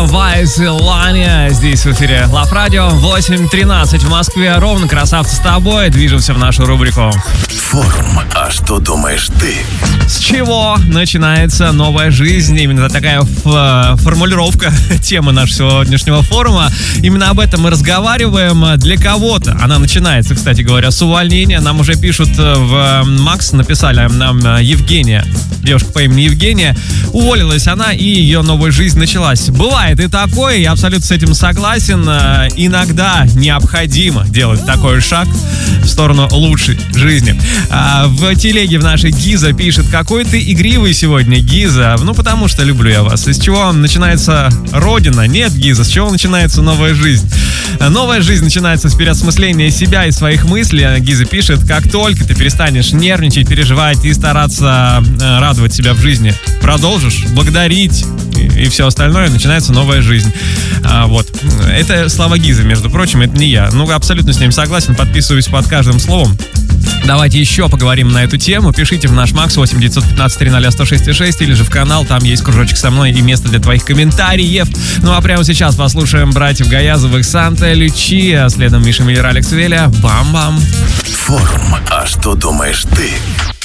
Гиза, Вайс и Ланя. Здесь в эфире Лав Радио. 8:13 в Москве. Ровно, красавцы, с тобой. Движемся в нашу рубрику Форум. А что думаешь ты? С чего начинается новая жизнь? Именно такая формулировка темы нашего сегодняшнего форума. Именно об этом мы разговариваем. Для кого-то она начинается, кстати говоря, с увольнения. Нам уже пишут в Макс, написали нам Евгения. Девушка по имени Евгения. Уволилась она, и ее новая жизнь началась. Бывает и такое, я абсолютно с этим согласен. Иногда необходимо делать такой шаг в сторону лучшей жизни. В телеге в нашей Гиза пишет: какой ты игривый сегодня, Гиза. Ну, потому что люблю я вас. Из чего начинается родина? Нет, Гиза, с чего начинается новая жизнь? Новая жизнь начинается с переосмысления себя и своих мыслей. Гиза пишет: как только ты перестанешь нервничать, переживать и стараться радовать себя в жизни, продолжишь благодарить и все остальное, начинается новая жизнь. Вот. Это слова Гизы, между прочим, это не я. Ну, абсолютно с ним согласен, подписываюсь под каждым словом. Давайте еще поговорим на эту тему. Пишите в наш Макс 8 915 300 106,6 или же в канал, там есть кружочек со мной и место для твоих комментариев. Ну а прямо сейчас послушаем братьев Гаязовых «Санта Лючия», следом Миша Миллер, Алекс Веля. Бам-бам. Форум. А что думаешь ты?